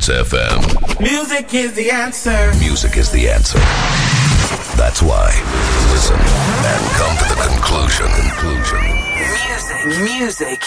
Kiss FM. Music is the answer. Music is the answer. That's why. Listen and come to the conclusion. Music